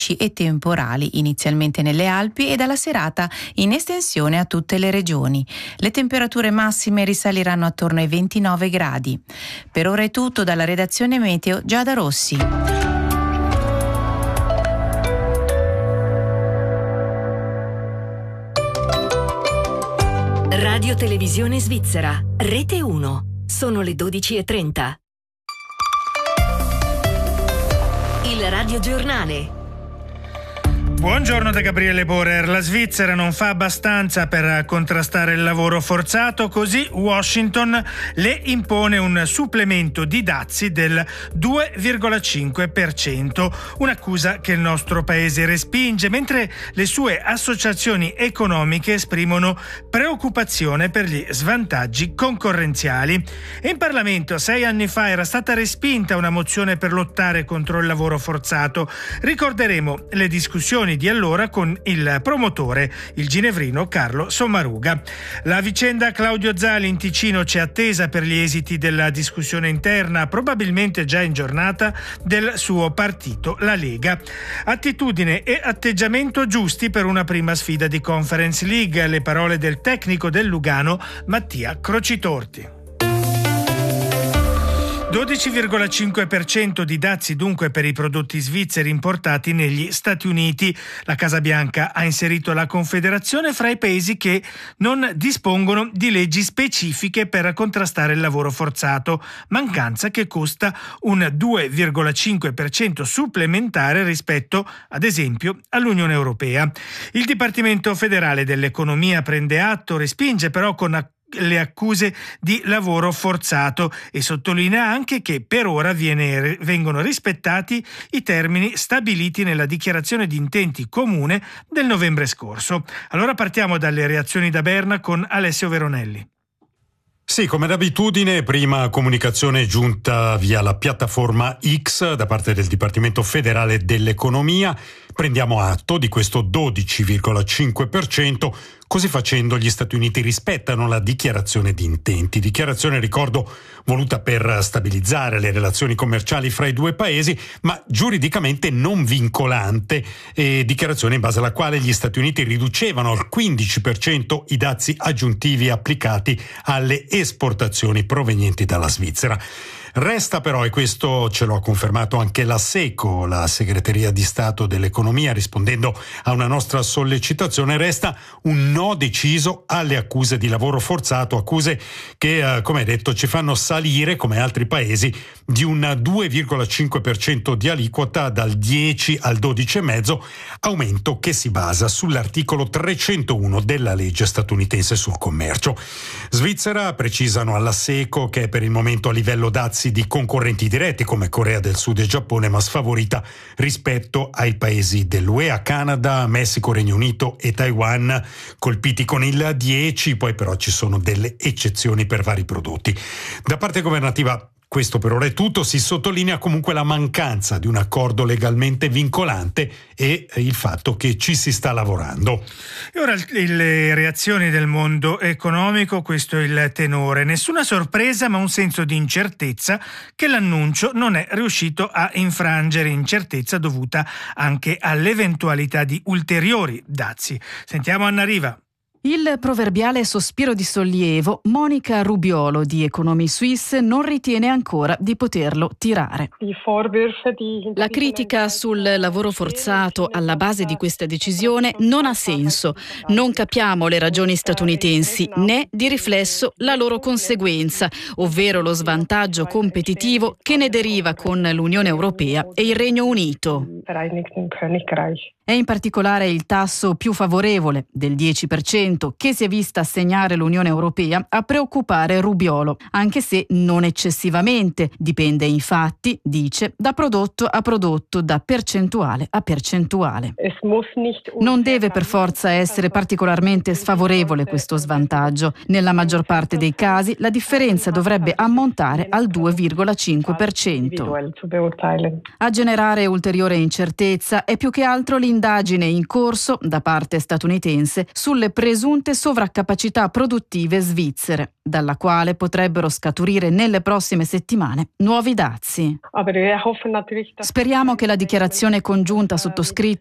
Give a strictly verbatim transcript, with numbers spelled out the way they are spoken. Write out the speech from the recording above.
e temporali, inizialmente nelle Alpi e dalla serata in estensione a tutte le regioni. Le temperature massime risaliranno attorno ai ventinove gradi. Per ora è tutto dalla redazione Meteo Giada Rossi. Radio Televisione Svizzera, Rete uno. Sono le dodici e trenta. Il Radio Giornale. Buongiorno da Gabriele Borer. La Svizzera non fa abbastanza per contrastare il lavoro forzato, così Washington le impone un supplemento di dazi del due virgola cinque per cento, un'accusa che il nostro paese respinge, mentre le sue associazioni economiche esprimono preoccupazione per gli svantaggi concorrenziali. In Parlamento sei anni fa era stata respinta una mozione per lottare contro il lavoro forzato. Ricorderemo le discussioni di allora con il promotore, il ginevrino Carlo Sommaruga. La vicenda Claudio Zali in Ticino c'è attesa per gli esiti della discussione interna, probabilmente già in giornata, del suo partito, la Lega. Attitudine e atteggiamento giusti per una prima sfida di Conference League, le parole del tecnico del Lugano Mattia Crocitorti. dodici virgola cinque per cento di dazi dunque per i prodotti svizzeri importati negli Stati Uniti. La Casa Bianca ha inserito la Confederazione fra i paesi che non dispongono di leggi specifiche per contrastare il lavoro forzato, mancanza che costa un due virgola cinque per cento supplementare rispetto, ad esempio, all'Unione Europea. Il Dipartimento federale dell'Economia prende atto, respinge però con le accuse di lavoro forzato e sottolinea anche che per ora viene, vengono rispettati i termini stabiliti nella dichiarazione di intenti comune del novembre scorso. Allora partiamo dalle reazioni da Berna con Alessio Veronelli. Sì, come d'abitudine, prima comunicazione giunta via la piattaforma X da parte del Dipartimento federale dell'Economia. Prendiamo atto di questo dodici virgola cinque per cento. Così facendo gli Stati Uniti rispettano la dichiarazione di intenti. Dichiarazione, ricordo, voluta per stabilizzare le relazioni commerciali fra i due paesi, ma giuridicamente non vincolante. E dichiarazione in base alla quale gli Stati Uniti riducevano al quindici per cento i dazi aggiuntivi applicati alle esportazioni provenienti dalla Svizzera. Resta però, e questo ce lo ha confermato anche la SECO, la Segreteria di Stato dell'Economia, rispondendo a una nostra sollecitazione, resta un no deciso alle accuse di lavoro forzato, accuse che, eh, come detto, ci fanno salire, come altri paesi, di un due virgola cinque per cento di aliquota dal dieci al dodici virgola cinque per cento, aumento che si basa sull'articolo trecentouno della legge statunitense sul commercio. Svizzera, precisano alla SECO, che è per il momento a livello dazi di concorrenti diretti come Corea del Sud e Giappone, ma sfavorita rispetto ai paesi dell'U E A, Canada, Messico, Regno Unito e Taiwan, colpiti con il dieci, poi però ci sono delle eccezioni per vari prodotti. Da parte governativa questo per ora è tutto, si sottolinea comunque la mancanza di un accordo legalmente vincolante e il fatto che ci si sta lavorando. E ora le reazioni del mondo economico, questo è il tenore. Nessuna sorpresa ma un senso di incertezza che l'annuncio non è riuscito a infrangere, incertezza dovuta anche all'eventualità di ulteriori dazi. Sentiamo Anna Riva. Il proverbiale sospiro di sollievo, Monica Rubiolo di Economy Suisse non ritiene ancora di poterlo tirare. La critica sul lavoro forzato alla base di questa decisione non ha senso. Non capiamo le ragioni statunitensi né di riflesso la loro conseguenza, ovvero lo svantaggio competitivo che ne deriva con l'Unione Europea e il Regno Unito. È in particolare il tasso più favorevole del dieci per cento che si è vista assegnare l'Unione Europea a preoccupare Rubiolo, anche se non eccessivamente. Dipende infatti, dice, da prodotto a prodotto, da percentuale a percentuale. Non deve per forza essere particolarmente sfavorevole questo svantaggio. Nella maggior parte dei casi la differenza dovrebbe ammontare al due virgola cinque per cento. A generare ulteriore incertezza è più che altro l'indecisione un'indagine in corso da parte statunitense sulle presunte sovraccapacità produttive svizzere, dalla quale potrebbero scaturire nelle prossime settimane nuovi dazi. Speriamo che la dichiarazione congiunta sottoscritta